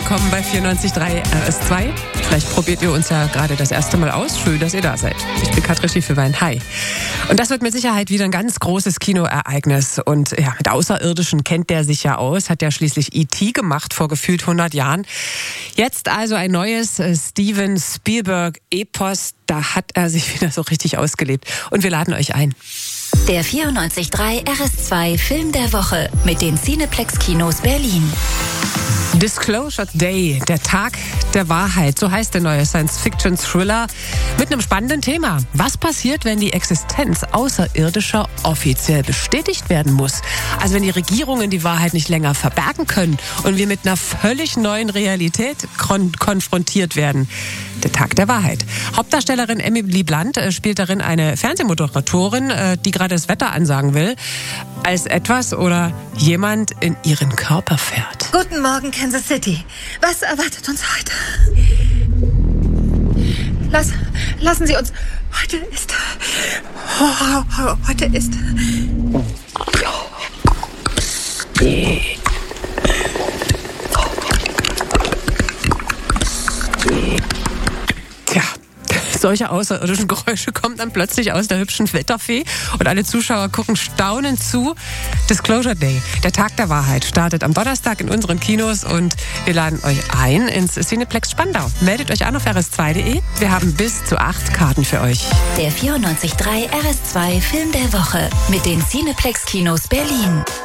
willkommen bei 94.3 RS2. Vielleicht probiert ihr uns ja gerade das erste Mal aus. Schön, dass ihr da seid. Ich bin Katrin Schiefelbein. Hi. Und das wird mit Sicherheit wieder ein ganz großes Kinoereignis. Und ja, mit Außerirdischen kennt der sich ja aus. Hat ja schließlich E.T. gemacht vor gefühlt 100 Jahren. Jetzt also ein neues Steven Spielberg-Epos. Da hat er sich wieder so richtig ausgelebt. Und wir laden euch ein. Der 94.3 RS2 Film der Woche mit den Cineplex-Kinos Berlin. Disclosure Day, der Tag der Wahrheit, so heißt der neue Science-Fiction-Thriller mit einem spannenden Thema. Was passiert, wenn die Existenz Außerirdischer offiziell bestätigt werden muss? Also wenn die Regierungen die Wahrheit nicht länger verbergen können und wir mit einer völlig neuen Realität konfrontiert werden. Der Tag der Wahrheit. Hauptdarstellerin Emily Blunt spielt darin eine Fernsehmoderatorin, die gerade das Wetter ansagen will, als etwas oder jemand in ihren Körper fährt. Guten Morgen, Kansas City. Was erwartet uns heute? Lassen Sie uns... Heute ist... Tja, solche außerirdischen Geräusche kommen dann plötzlich aus der hübschen Wetterfee und alle Zuschauer gucken staunend zu. Disclosure Day, der Tag der Wahrheit, startet am Donnerstag in unseren Kinos und wir laden euch ein ins Cineplex Spandau. Meldet euch an auf rs2.de. Wir haben bis zu 8 Karten für euch. Der 94.3 RS2 Film der Woche mit den Cineplex-Kinos Berlin.